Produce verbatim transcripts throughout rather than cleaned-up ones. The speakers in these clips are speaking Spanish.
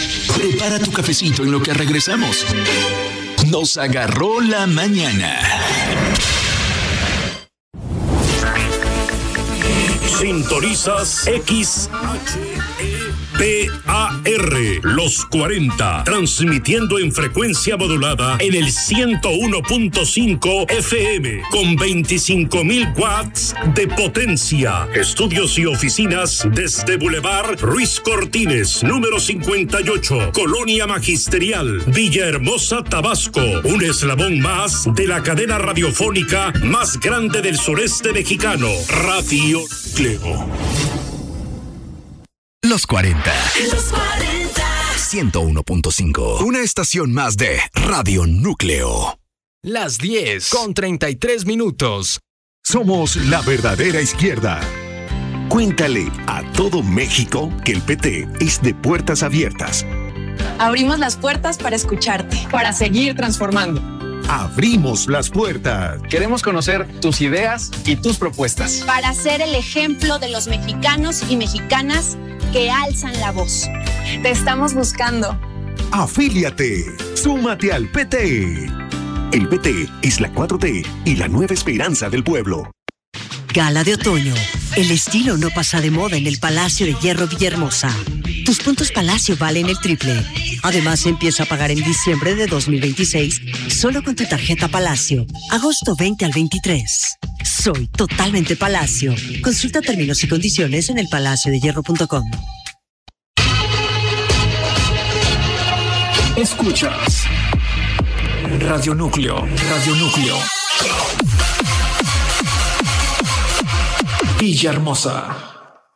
Prepara tu cafecito en lo que regresamos. Nos agarró la mañana. Sintonizas X H E P A R, los cuarenta, transmitiendo en frecuencia modulada en el ciento uno punto cinco F M, con veinticinco mil watts de potencia. Estudios y oficinas desde Boulevard Ruiz Cortines, número cincuenta y ocho, Colonia Magisterial, Villahermosa, Tabasco. Un eslabón más de la cadena radiofónica más grande del sureste mexicano, Radio Núcleo. Los cuarenta. Los cuarenta. ciento uno punto cinco. Una estación más de Radio Núcleo. Las diez con treinta y tres minutos. Somos la verdadera izquierda. Cuéntale a todo México que el P T es de puertas abiertas. Abrimos las puertas para escucharte, para seguir transformando. Abrimos las puertas. Queremos conocer tus ideas y tus propuestas. Para ser el ejemplo de los mexicanos y mexicanas que alzan la voz. Te estamos buscando. Afíliate. Súmate al P T. El P T es la cuatro T y la nueva esperanza del pueblo. Gala de otoño. El estilo no pasa de moda en el Palacio de Hierro Villahermosa. Tus puntos Palacio valen el triple. Además, empieza a pagar en diciembre de dos mil veintiséis solo con tu tarjeta Palacio. Agosto veinte al veintitrés. Soy totalmente Palacio. Consulta términos y condiciones en el palacio de hierro punto com. Escuchas Radio Núcleo, Radio Núcleo. Villahermosa.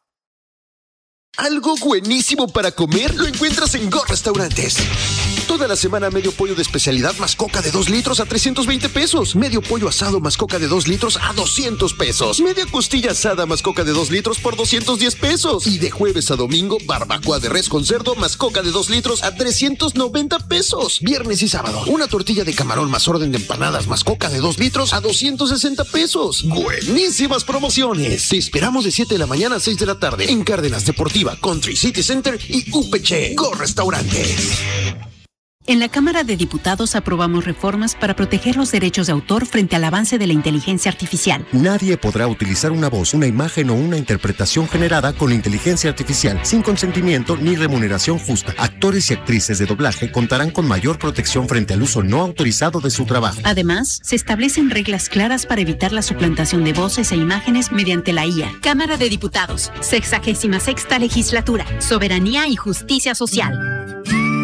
Algo buenísimo para comer lo encuentras en Go Restaurantes. Toda la semana medio pollo de especialidad más coca de dos litros a trescientos veinte pesos. Medio pollo asado más coca de dos litros a doscientos pesos. Media costilla asada más coca de dos litros por doscientos diez pesos. Y de jueves a domingo, barbacoa de res con cerdo más coca de dos litros a trescientos noventa pesos. Viernes y sábado, una tortilla de camarón más orden de empanadas más coca de dos litros a doscientos sesenta pesos. Buenísimas promociones. Te esperamos de siete de la mañana a seis de la tarde en Cárdenas Deportiva, Country City Center y U P C. Go Restaurantes. En la Cámara de Diputados aprobamos reformas para proteger los derechos de autor frente al avance de la inteligencia artificial. Nadie podrá utilizar una voz, una imagen o una interpretación generada con inteligencia artificial sin consentimiento ni remuneración justa. Actores y actrices de doblaje contarán con mayor protección frente al uso no autorizado de su trabajo. Además, se establecen reglas claras para evitar la suplantación de voces e imágenes mediante la I A. Cámara de Diputados, sexagésima sexta legislatura, soberanía y justicia social.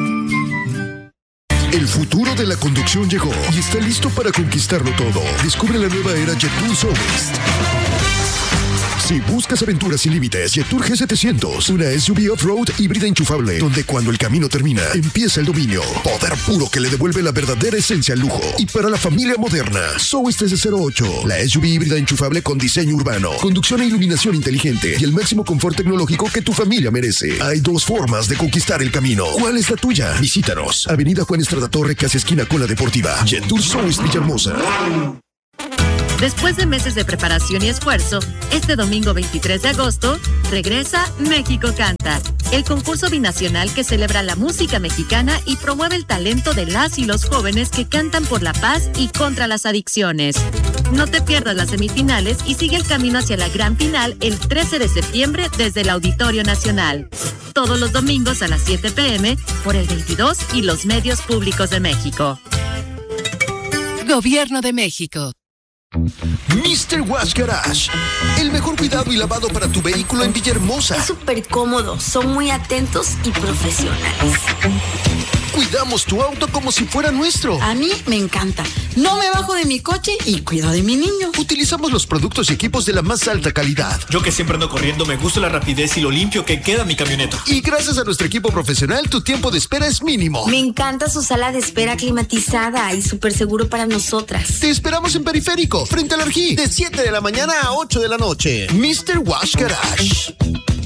El futuro de la conducción llegó y está listo para conquistarlo todo. Descubre la nueva era Jetour Soulist. Si buscas aventuras sin límites, Jetour G setecientos, una S U V off-road híbrida enchufable, donde cuando el camino termina, empieza el dominio. Poder puro que le devuelve la verdadera esencia al lujo. Y para la familia moderna, Soulist S cero ocho, la S U V híbrida enchufable con diseño urbano, conducción e iluminación inteligente y el máximo confort tecnológico que tu familia merece. Hay dos formas de conquistar el camino. ¿Cuál es la tuya? Visítanos. Avenida Juan Estrada Torre, casi esquina con la Deportiva. Jetour Soulist Villahermosa. Después de meses de preparación y esfuerzo, este domingo veintitrés de agosto, regresa México Canta, el concurso binacional que celebra la música mexicana y promueve el talento de las y los jóvenes que cantan por la paz y contra las adicciones. No te pierdas las semifinales y sigue el camino hacia la gran final el trece de septiembre desde el Auditorio Nacional. Todos los domingos a las siete pe eme por el veintidós y los medios públicos de México. Gobierno de México. mister Wash Garage, el mejor cuidado y lavado para tu vehículo en Villahermosa. Es súper cómodo, son muy atentos y profesionales. Cuidamos tu auto como si fuera nuestro. A mí me encanta. No me bajo de mi coche y cuido de mi niño. Utilizamos los productos y equipos de la más alta calidad. Yo que siempre ando corriendo, me gusta la rapidez y lo limpio que queda mi camioneta. Y gracias a nuestro equipo profesional, tu tiempo de espera es mínimo. Me encanta su sala de espera climatizada y súper seguro para nosotras. Te esperamos en Periférico, frente al Arjí, de siete de la mañana a ocho de la noche. mister Wash Garage.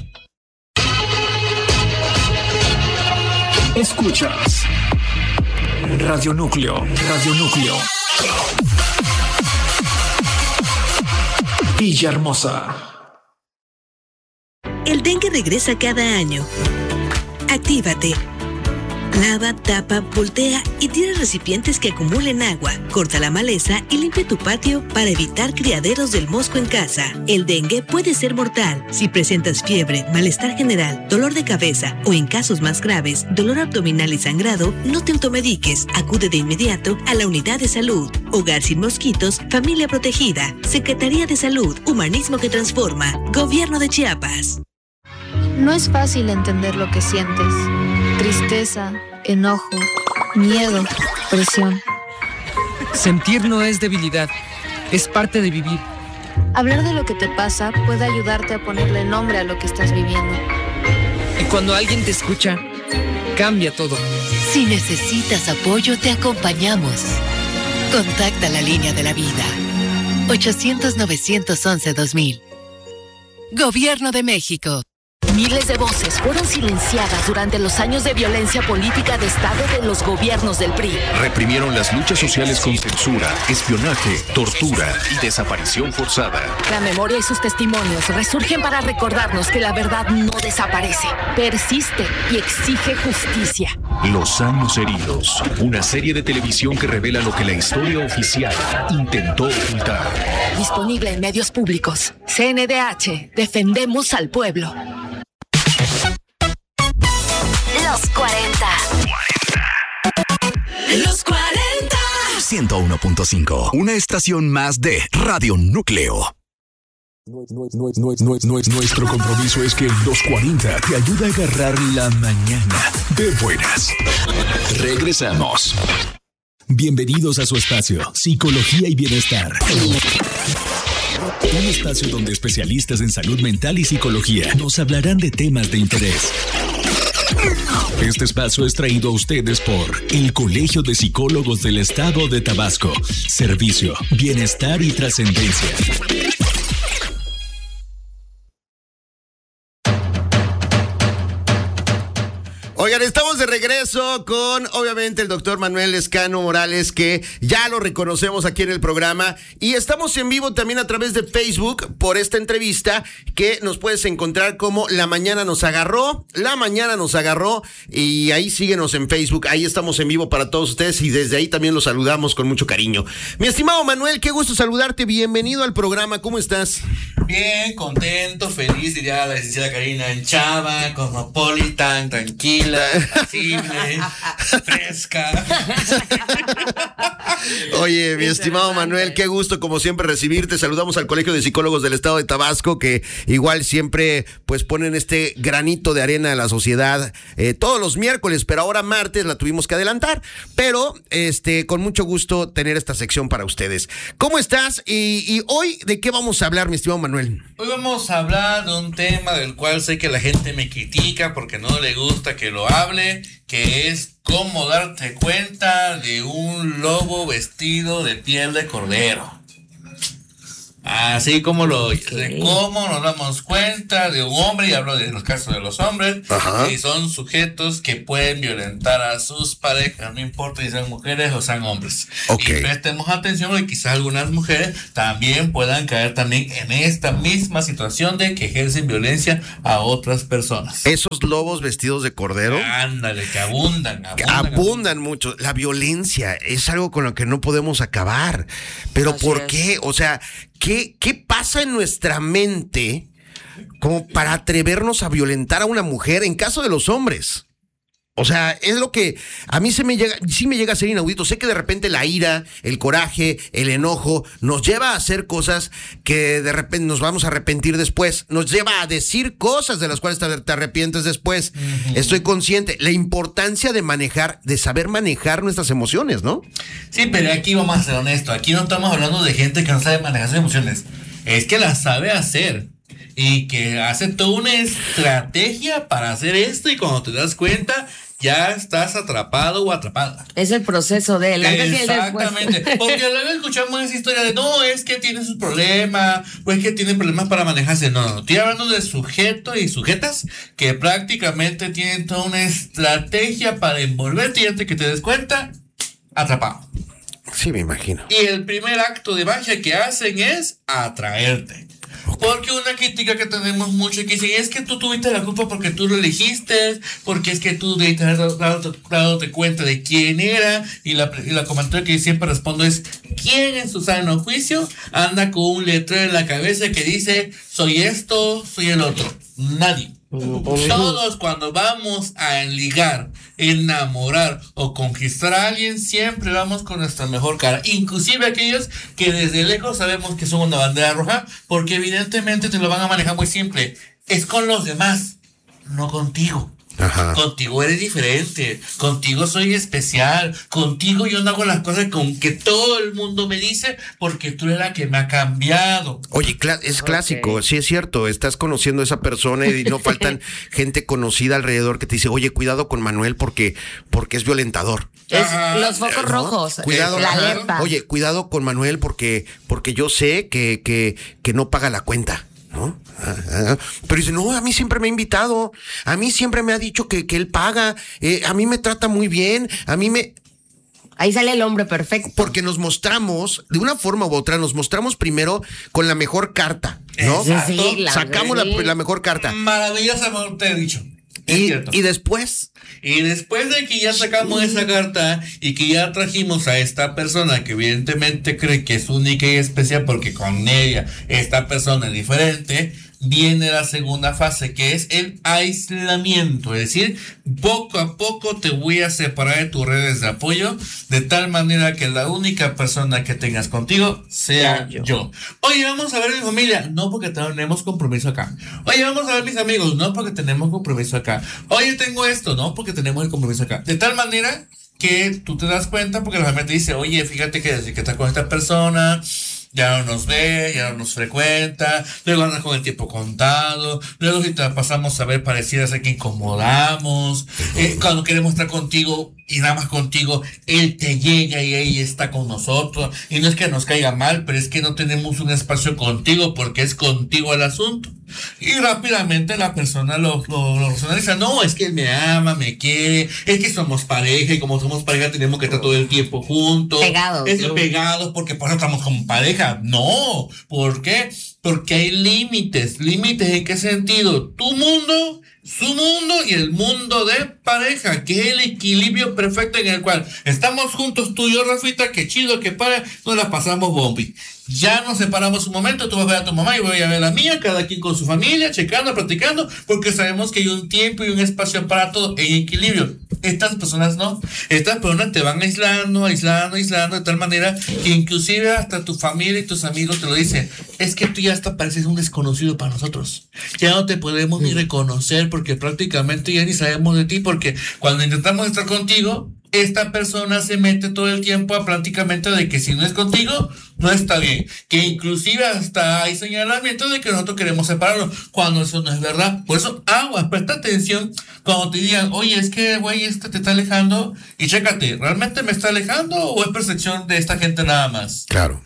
Escuchas Radio Núcleo, Radio Núcleo. Villahermosa. El dengue regresa cada año. Actívate. Lava, tapa, voltea y tira recipientes que acumulen agua. Corta la maleza y limpia tu patio para evitar criaderos del mosco en casa. El dengue puede ser mortal. Si presentas fiebre, malestar general, dolor de cabeza o en casos más graves, dolor abdominal y sangrado, no te automediques. Acude de inmediato a la unidad de salud. Hogar sin mosquitos, familia protegida. Secretaría de Salud, Humanismo que transforma. Gobierno de Chiapas. No es fácil entender lo que sientes. Tristeza, enojo, miedo, presión. Sentir no es debilidad, es parte de vivir. Hablar de lo que te pasa puede ayudarte a ponerle nombre a lo que estás viviendo. Y cuando alguien te escucha, cambia todo. Si necesitas apoyo, te acompañamos. Contacta la línea de la vida. ochocientos, novecientos once, dos mil. Gobierno de México. Miles de voces fueron silenciadas durante los años de violencia política de Estado de los gobiernos del P R I. Reprimieron las luchas sociales con censura, espionaje, tortura y desaparición forzada. La memoria y sus testimonios resurgen para recordarnos que la verdad no desaparece, persiste y exige justicia. Los años heridos, una serie de televisión que revela lo que la historia oficial intentó ocultar. Disponible en medios públicos. C N D H, defendemos al pueblo. Los cuarenta. Los cuarenta. ciento uno punto cinco. Una estación más de Radio Núcleo. Nuestro compromiso es que Los cuarenta te ayuda a agarrar la mañana de buenas. Regresamos. Bienvenidos a su espacio, Psicología y Bienestar. Un espacio donde especialistas en salud mental y psicología nos hablarán de temas de interés. Este espacio es traído a ustedes por el Colegio de Psicólogos del Estado de Tabasco. Servicio, bienestar y trascendencia. Oigan, estamos de regreso con, obviamente, el doctor Manuel Lescano Morales, que ya lo reconocemos aquí en el programa. Y estamos en vivo también a través de Facebook por esta entrevista que nos puedes encontrar como La Mañana Nos Agarró. La Mañana Nos Agarró. Y ahí síguenos en Facebook. Ahí estamos en vivo para todos ustedes y desde ahí también los saludamos con mucho cariño. Mi estimado Manuel, qué gusto saludarte. Bienvenido al programa. ¿Cómo estás? Bien, contento, feliz, diría la licenciada Karina, en Chava, cosmopolitan, tranquila, simple, fresca. Oye, mi estimado Manuel, qué gusto como siempre recibirte. Saludamos al Colegio de Psicólogos del Estado de Tabasco, que igual siempre pues ponen este granito de arena a la sociedad eh, todos los miércoles, pero ahora martes la tuvimos que adelantar, pero este con mucho gusto tener esta sección para ustedes. ¿Cómo estás? Y, y hoy, ¿de qué vamos a hablar, mi estimado Manuel? Hoy vamos a hablar de un tema del cual sé que la gente me critica porque no le gusta que lo hable, que es cómo darte cuenta de un lobo vestido de piel de cordero. Así como lo oyes, okay. De cómo nos damos cuenta de un hombre, y hablo de los casos de los hombres, que son sujetos que pueden violentar a sus parejas, no importa si sean mujeres o sean hombres. Okay. Y prestemos atención porque quizás algunas mujeres también puedan caer también en esta misma situación de que ejercen violencia a otras personas. Esos lobos vestidos de cordero. Ándale, que abundan, abundan. Que abundan, abundan mucho. La violencia es algo con lo que no podemos acabar. Pero Así ¿por es. qué? O sea, ¿Qué, ¿Qué pasa en nuestra mente como para atrevernos a violentar a una mujer en caso de los hombres? O sea, es lo que a mí se me llega, sí me llega a ser inaudito. Sé que de repente la ira, el coraje, el enojo nos lleva a hacer cosas que de repente nos vamos a arrepentir después. Nos lleva a decir cosas de las cuales te, te arrepientes después. Uh-huh. Estoy consciente. La importancia de manejar, de saber manejar nuestras emociones, ¿no? Sí, pero aquí vamos a ser honestos. Aquí no estamos hablando de gente que no sabe manejar sus emociones. Es que las sabe hacer. Y que hace toda una estrategia para hacer esto y cuando te das cuenta ya estás atrapado o atrapada. Es el proceso de él. Exactamente. Porque luego escuchamos esa historia de no, es que tiene sus problemas o es que tiene problemas para manejarse. No, no, no. Estoy hablando de sujetos y sujetas que prácticamente tienen toda una estrategia para envolverte y antes que te des cuenta, atrapado. Sí, me imagino. Y el primer acto de magia que hacen es atraerte. Porque una crítica que tenemos mucho que dice, es que tú tuviste la culpa porque tú lo elegiste, porque es que tú debiste haber dado, dado cuenta de quién era, y la, y la comentario que siempre respondo es, ¿quién en su sano juicio anda con un letrero en la cabeza que dice, soy esto, soy el otro? Nadie. Todos cuando vamos a ligar, enamorar o conquistar a alguien, siempre vamos con nuestra mejor cara, inclusive aquellos que desde lejos sabemos que son una bandera roja, porque evidentemente te lo van a manejar muy simple, es con los demás, no contigo. Ajá. Contigo eres diferente, contigo soy especial, contigo yo no hago las cosas con que todo el mundo me dice, porque tú eres la que me ha cambiado. Oye, es clásico, okay. Sí es cierto, estás conociendo a esa persona y no faltan gente conocida alrededor que te dice, oye, cuidado con Manuel porque, porque es violentador. Es los focos ¿no? rojos, cuidado, la alerta. Oye, cuidado con Manuel porque, porque yo sé que, que, que no paga la cuenta. ¿No? Pero dice, no, a mí siempre me ha invitado, a mí siempre me ha dicho que, que él paga, eh, a mí me trata muy bien, a mí me... Ahí sale el hombre perfecto. Porque nos mostramos, de una forma u otra, nos mostramos primero con la mejor carta, ¿no? Sí, sí, la Sacamos la, la mejor carta. Maravillosa, te he dicho. Y, y después... Y después de que ya sacamos esa carta y que ya trajimos a esta persona que evidentemente cree que es única y especial porque con ella esta persona es diferente, viene la segunda fase, que es el aislamiento. Es decir, poco a poco te voy a separar de tus redes de apoyo, de tal manera que la única persona que tengas contigo sea yo. yo. Oye, vamos a ver mi familia. No, porque tenemos compromiso acá. Oye, vamos a ver mis amigos. No, porque tenemos compromiso acá. Oye, tengo esto. No, porque tenemos el compromiso acá. De tal manera que tú te das cuenta, porque la familia te dice, oye, fíjate que desde que estás con esta persona... ya no nos ve, ya no nos frecuenta, luego andas con el tiempo contado, luego si te pasamos a ver pareciera ser que incomodamos, eh, cuando queremos estar contigo y nada más contigo, él te llega y ella está con nosotros, y no es que nos caiga mal, pero es que no tenemos un espacio contigo porque es contigo el asunto. Y rápidamente la persona lo, lo, lo racionaliza, no, es que él me ama, me quiere, es que somos pareja y como somos pareja tenemos que estar todo el tiempo juntos. Pegados. Es ¿no? Pegados porque por eso estamos como pareja. No, ¿por qué? Porque hay límites. ¿Límites en qué sentido? Tu mundo, su mundo y el mundo de pareja, que es el equilibrio perfecto en el cual estamos juntos tú y yo, Rafita, que chido, que para, nos la pasamos bombi. Ya nos separamos un momento, tú vas a ver a tu mamá y voy a ver a la mía, cada quien con su familia, checando, platicando, porque sabemos que hay un tiempo y un espacio para todo en equilibrio. Estas personas no. Estas personas te van aislando, aislando, aislando, de tal manera que inclusive hasta tu familia y tus amigos te lo dicen. Es que tú ya hasta pareces un desconocido para nosotros. Ya no te podemos ni reconocer porque prácticamente ya ni sabemos de ti, porque cuando intentamos estar contigo, esta persona se mete todo el tiempo a prácticamente de que si no es contigo, no está bien. Que inclusive hasta hay señalamiento de que nosotros queremos separarnos, cuando eso no es verdad. Por eso, aguas, presta atención cuando te digan, oye, es que güey, este te está alejando, y chécate, ¿realmente me está alejando o es percepción de esta gente nada más? Claro.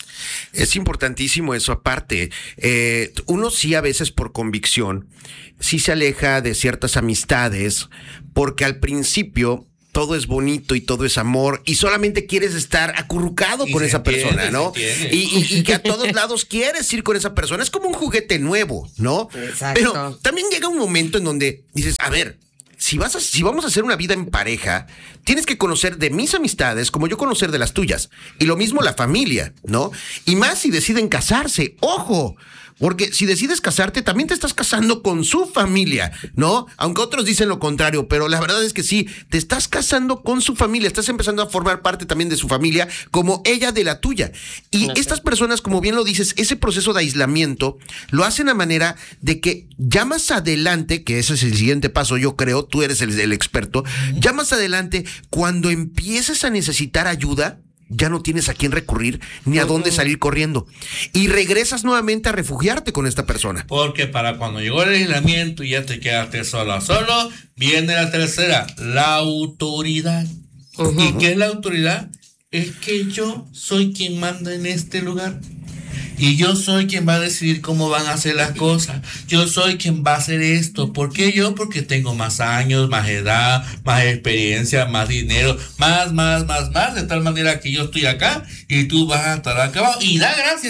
Es importantísimo eso. Aparte, eh, uno sí a veces por convicción, sí se aleja de ciertas amistades, porque al principio todo es bonito y todo es amor y solamente quieres estar acurrucado y con esa entiende, persona, ¿no? Y, y, y que a todos lados quieres ir con esa persona. Es como un juguete nuevo, ¿no? Exacto. Pero también llega un momento en donde dices, a ver, si vas a, si vamos a hacer una vida en pareja, tienes que conocer de mis amistades como yo conocer de las tuyas. Y lo mismo la familia, ¿no? Y más si deciden casarse. ¡Ojo! Porque si decides casarte, también te estás casando con su familia, ¿no? Aunque otros dicen lo contrario, pero la verdad es que sí, te estás casando con su familia, estás empezando a formar parte también de su familia, como ella de la tuya. Y no sé. Estas personas, como bien lo dices, ese proceso de aislamiento lo hacen a manera de que ya más adelante, que ese es el siguiente paso, yo creo, tú eres el, el experto, uh-huh. ya más adelante, cuando empieces a necesitar ayuda, ya no tienes a quién recurrir ni a dónde salir corriendo y regresas nuevamente a refugiarte con esta persona. Porque para cuando llegó el aislamiento y ya te quedaste solo solo, viene la tercera, la autoridad. Uh-huh. ¿Y qué es la autoridad? Es que yo soy quien manda en este lugar. Y yo soy quien va a decidir cómo van a hacer las cosas. Yo soy quien va a hacer esto. ¿Por qué yo? Porque tengo más años, más edad, más experiencia, más dinero, más, más, más, más. De tal manera que yo estoy acá y tú vas a estar acá abajo. Y da gracias.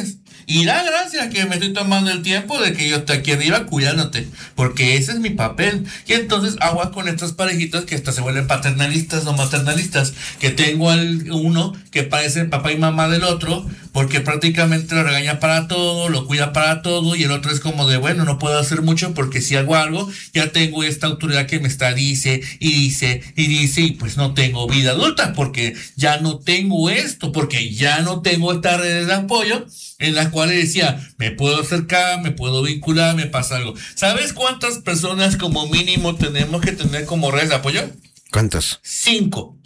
Y da gracias que me estoy tomando el tiempo de que yo esté aquí arriba cuidándote, porque ese es mi papel. Y entonces aguas con estas parejitas que hasta se vuelven paternalistas o maternalistas, que tengo al uno que parece papá y mamá del otro, porque prácticamente lo regaña para todo, lo cuida para todo, y el otro es como de, bueno, no puedo hacer mucho porque si hago algo, ya tengo esta autoridad que me está dice y dice y dice, y pues no tengo vida adulta, porque ya no tengo esto, porque ya no tengo estas redes de apoyo en las cuales decía, me puedo acercar, me puedo vincular, me pasa algo. ¿Sabes cuántas personas como mínimo tenemos que tener como redes de apoyo? ¿Cuántas? Cinco.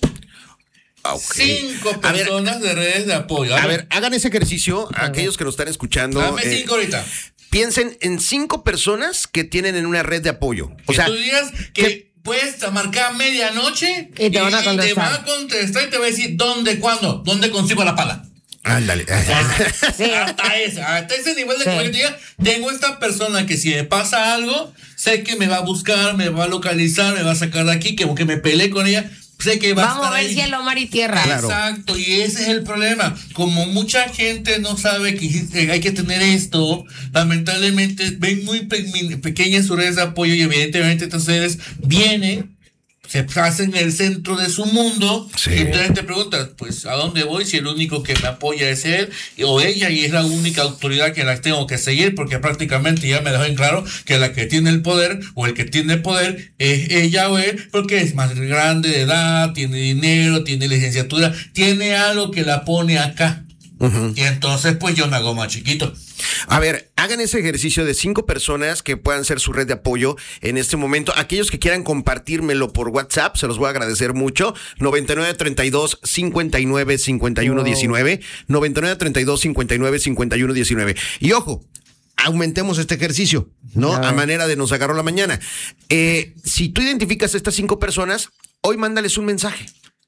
Okay. Cinco personas ver, de redes de apoyo. A, a ver, ver, hagan ese ejercicio, a aquellos que nos están escuchando. Dame eh, cinco ahorita. Piensen en cinco personas que tienen en una red de apoyo. O que sea, tú digas que, que puedes marcar medianoche y te van a contestar. Y te van a contestar y te va a decir dónde, cuándo, dónde consigo la pala. Ándale. Sí. Hasta ese, hasta ese nivel de sí. Que tengo esta persona que si me pasa algo, sé que me va a buscar, me va a localizar, me va a sacar de aquí, que aunque me peleé con ella, sé que va Vamos a estar a ver ahí. cielo, mar y tierra. Claro. Exacto, y ese es el problema. Como mucha gente no sabe que hay que tener esto, lamentablemente ven muy pe- pequeñas sus redes de apoyo y evidentemente estos seres vienen, se hacen en el centro de su mundo, sí. Y entonces te preguntas, pues, ¿a dónde voy si el único que me apoya es él o ella y es la única autoridad que las tengo que seguir? Porque prácticamente ya me dejó en claro que la que tiene el poder o el que tiene el poder es ella o él, porque es más grande de edad, tiene dinero, tiene licenciatura, tiene algo que la pone acá. Uh-huh. Y entonces, pues, yo me hago más chiquito. A ver, hagan ese ejercicio de cinco personas que puedan ser su red de apoyo en este momento. Aquellos que quieran compartírmelo por WhatsApp, se los voy a agradecer mucho. noventa y nueve, treinta y dos, cincuenta y nueve, cincuenta y uno, diecinueve. noventa y nueve, treinta y dos, cincuenta y nueve, cincuenta y uno, diecinueve. Y ojo, aumentemos este ejercicio, ¿no? A manera de nos agarró la mañana. Eh, si tú identificas a estas cinco personas, hoy mándales un mensaje.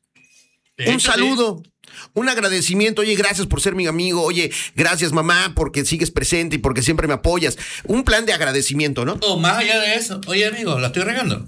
Un saludo. Un agradecimiento, oye, gracias por ser mi amigo, oye, gracias mamá porque sigues presente y porque siempre me apoyas. Un plan de agradecimiento, ¿no? O más allá de eso, oye amigo, la estoy regando.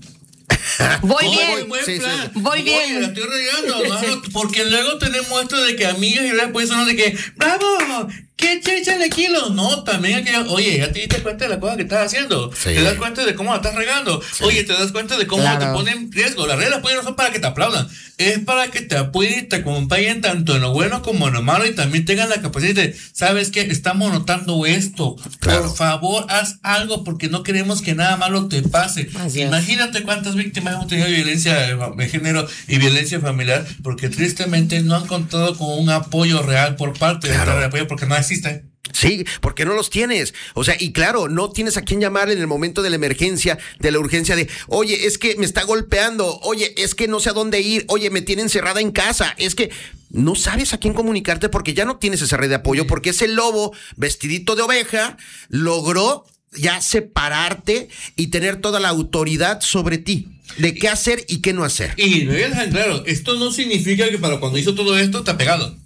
Voy oh, bien, buen sí, plan. sí. voy bien. Oye, la estoy regando, ¿no? Porque luego tenemos esto de que amigas y después son de que, bravo, ¿qué échale kilos? No, también hay que, oye, ya te diste cuenta de la cosa que estás haciendo. Sí. Te das cuenta de cómo la estás regando. Sí. Oye, te das cuenta de cómo claro. te ponen en riesgo. Las reglas pues no son para que te aplaudan, es para que te apoyen y te acompañen tanto en lo bueno como en lo malo y también tengan la capacidad de, ¿sabes qué? Estamos notando esto. Claro. Por favor, haz algo porque no queremos que nada malo te pase. Así Imagínate es. cuántas víctimas hemos tenido de violencia de género y violencia familiar porque tristemente no han contado con un apoyo real por parte claro. de esta red de apoyo porque no existe. Sí, porque no los tienes. O sea, y claro, no tienes a quién llamar en el momento de la emergencia, de la urgencia de, oye, es que me está golpeando, oye, es que no sé a dónde ir, oye, me tiene encerrada en casa, es que no sabes a quién comunicarte porque ya no tienes esa red de apoyo, porque ese lobo vestidito de oveja logró ya separarte y tener toda la autoridad sobre ti, de qué hacer y qué no hacer. Y me voy a dejar claro, esto no significa que para cuando hizo todo esto te ha pegado.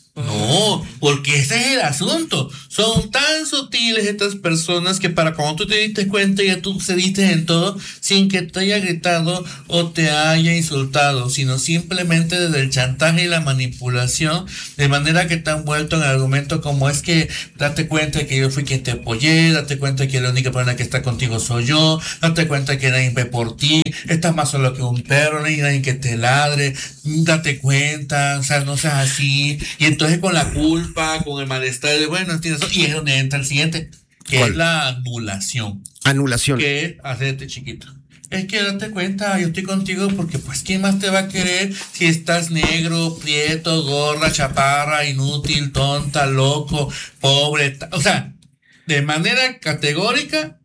No, porque ese es el asunto. Son tan sutiles estas personas que para cuando tú te diste cuenta ya tú cediste en todo sin que te haya gritado o te haya insultado, sino simplemente desde el chantaje y la manipulación, de manera que te han vuelto en el argumento como es que date cuenta que yo fui quien te apoyé, date cuenta que la única persona que está contigo soy yo, date cuenta que nadie ve por ti, estás más solo que un perro, no hay nadie que te ladre, date cuenta, o sea, no seas así. Y entonces Entonces con la culpa, con el malestar de bueno, tienes y es donde entra el siguiente, que ¿cuál? Es la anulación. Anulación. Que es hacerte chiquito. Es que date cuenta, yo estoy contigo porque pues ¿quién más te va a querer si estás negro, prieto, gorda, chaparra, inútil, tonta, loco, pobre? O sea, de manera categórica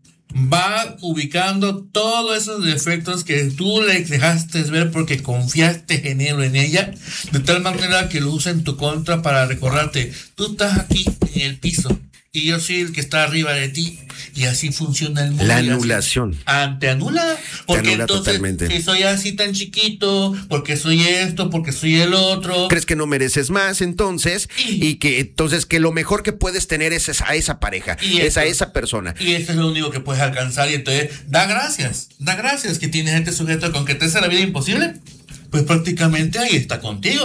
va ubicando todos esos defectos que tú le dejaste ver porque confiaste en él o en ella, de tal manera que lo usa en tu contra para recordarte, tú estás aquí en el piso y yo soy el que está arriba de ti, y así funciona el mundo. La anulación. Ah, te anula, porque te anula entonces totalmente. Si soy así tan chiquito, porque soy esto, porque soy el otro. Crees que no mereces más entonces, y, y que entonces que lo mejor que puedes tener es esa, a esa pareja, es esto, a esa persona. Y eso es lo único que puedes alcanzar, y entonces da gracias, da gracias que tienes este sujeto con que te hace la vida imposible, pues prácticamente ahí está contigo.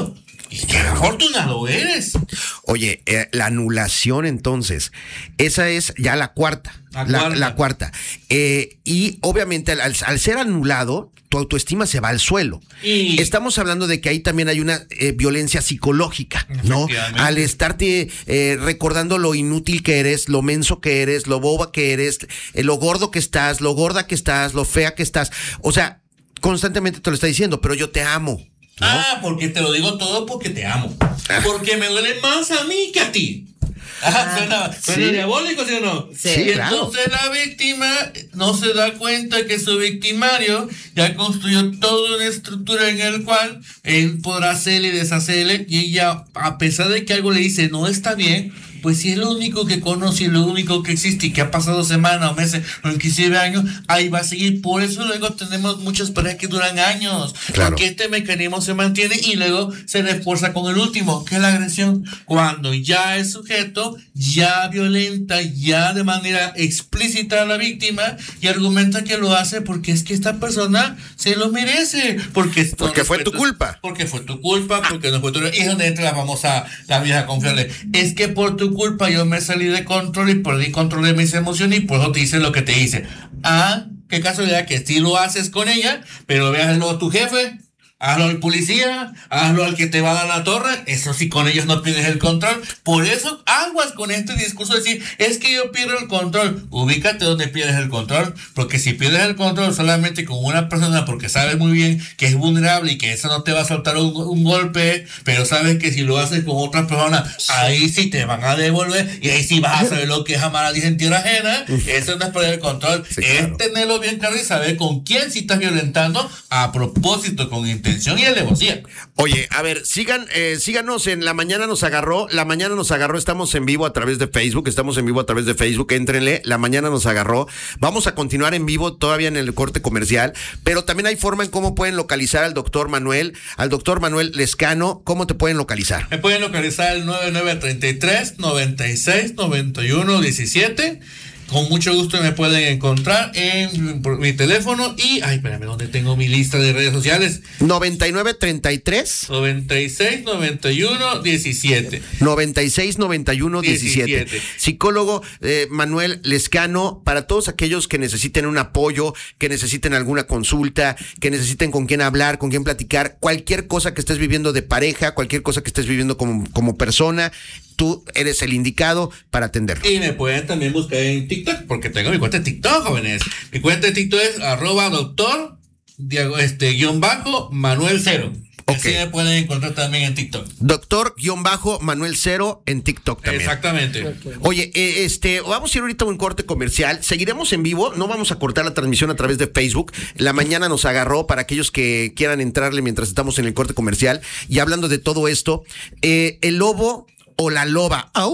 Y qué afortunado eres. Oye, eh, la anulación entonces, esa es ya la cuarta. La la, cuarta. la cuarta. Eh, y obviamente al, al ser anulado, tu autoestima se va al suelo. Y... Estamos hablando de que ahí también hay una eh, violencia psicológica, ¿no? Al estarte eh, recordando lo inútil que eres, lo menso que eres, lo boba que eres, eh, lo gordo que estás, lo gorda que estás, lo fea que estás. O sea, constantemente te lo está diciendo, pero yo te amo. ¿No? Ah, porque te lo digo todo porque te amo. Porque me duele más a mí que a ti. Ajá, ah, suena, suena sí. diabólico, ¿sí o no? Sí, y claro. Entonces la víctima no se da cuenta que su victimario ya construyó toda una estructura en el cual él podrá hacerle y deshacerle, y ella, a pesar de que algo le dice no está bien, pues si es lo único que conoce y lo único que existe y que ha pasado semanas o meses o inclusive años, ahí va a seguir. Por eso luego tenemos muchas parejas que duran años, claro. Porque este mecanismo se mantiene y luego se refuerza con el último, que es la agresión. Cuando ya el sujeto ya violenta ya de manera explícita a la víctima y argumenta que lo hace porque es que esta persona se lo merece, porque, porque fue tu culpa, porque fue tu culpa, porque no fue tu... Y es donde entra la famosa, la vieja confiable, es que por tu culpa yo me salí de control y perdí control de mis emociones y por eso te hice lo que te hice. Ah, qué casualidad que sí lo haces con ella, pero véanlo a tu jefe, hazlo al policía, hazlo al que te va a dar la torre, eso sí, con ellos no pierdes el control. Por eso aguas con este discurso de decir, es que yo pierdo el control. Ubícate donde pierdes el control, porque si pierdes el control solamente con una persona, porque sabes muy bien que es vulnerable y que eso no te va a soltar un, un golpe, pero sabes que si lo haces con otra persona, ahí sí te van a devolver y ahí sí vas a saber lo que es amar a Dios en tierra ajena. Eso no es perder el control, sí, es claro. Tenerlo bien claro y saber con quién sí estás violentando a propósito, con intención y alevosía. Oye, a ver, sigan, eh, síganos en La Mañana Nos Agarró. La Mañana Nos Agarró, estamos en vivo a través de Facebook, estamos en vivo a través de Facebook, éntrenle, La Mañana Nos Agarró. Vamos a continuar en vivo todavía en el corte comercial, pero también hay forma en cómo pueden localizar al doctor Manuel, al doctor Manuel Lescano. ¿Cómo te pueden localizar? Me pueden localizar al nueve nueve tres tres, nueve seis, nueve uno uno siete. Con mucho gusto me pueden encontrar en por mi teléfono y, ay, espérame, ¿dónde tengo mi lista de redes sociales? noventa y nueve treinta y tres noventa y seis, noventa y uno diecisiete noventa y seis, noventa y uno diecisiete Psicólogo eh, Manuel Lescano, para todos aquellos que necesiten un apoyo, que necesiten alguna consulta, que necesiten con quién hablar, con quién platicar, cualquier cosa que estés viviendo de pareja, cualquier cosa que estés viviendo como, como persona, tú eres el indicado para atenderlo. Y me pueden también buscar en TikTok, porque tengo mi cuenta de TikTok, jóvenes. Mi cuenta de TikTok es arroba doctor, este, guión bajo, Manuel Cero. Okay. Así me pueden encontrar también en TikTok. Doctor guión bajo Manuel Cero en TikTok también. Exactamente. Okay. Oye, eh, este, vamos a ir ahorita a un corte comercial. Seguiremos en vivo, no vamos a cortar la transmisión a través de Facebook. La Mañana Nos Agarró para aquellos que quieran entrarle mientras estamos en el corte comercial. Y hablando de todo esto, eh, el lobo o la loba. ¡Au!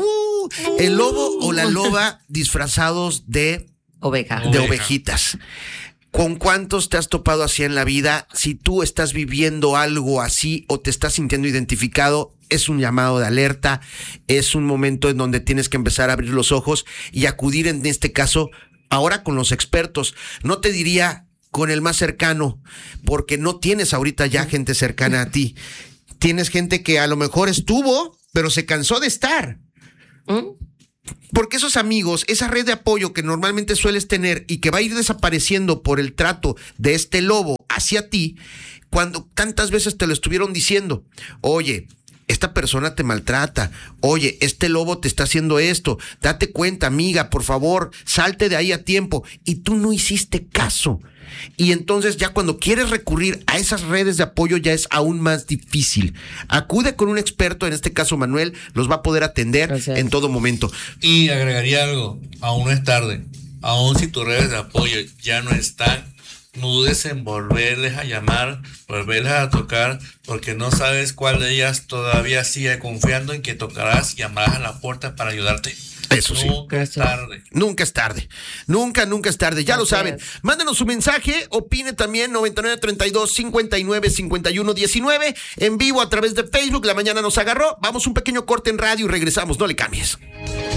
El lobo o la loba disfrazados de oveja. De ovejitas. ¿Con cuántos te has topado así en la vida? Si tú estás viviendo algo así o te estás sintiendo identificado, es un llamado de alerta, es un momento en donde tienes que empezar a abrir los ojos y acudir, en este caso, ahora con los expertos. No te diría con el más cercano, porque no tienes ahorita ya gente cercana a ti. Tienes gente que a lo mejor estuvo, pero se cansó de estar. ¿Mm? Porque esos amigos, esa red de apoyo que normalmente sueles tener y que va a ir desapareciendo por el trato de este lobo hacia ti, cuando tantas veces te lo estuvieron diciendo, oye, esta persona te maltrata, oye, este lobo te está haciendo esto, date cuenta, amiga, por favor, salte de ahí a tiempo, y tú no hiciste caso. Y entonces ya cuando quieres recurrir a esas redes de apoyo ya es aún más difícil. Acude con un experto, en este caso Manuel, los va a poder atender Gracias. En todo momento. Y agregaría algo, aún no es tarde, aún si tus redes de apoyo ya no están, no dudes en volverles a llamar, volverles a tocar, porque no sabes cuál de ellas todavía sigue confiando en que tocarás y llamarás a la puerta para ayudarte. Eso sí. Nunca es tarde. Nunca es tarde. Nunca, nunca es tarde. Ya lo saben. Mándenos su mensaje. Opine también. noventa y nueve treinta y dos, cincuenta y nueve, cincuenta y uno diecinueve. En vivo a través de Facebook. La Mañana Nos Agarró. Vamos un pequeño corte en radio y regresamos. No le cambies.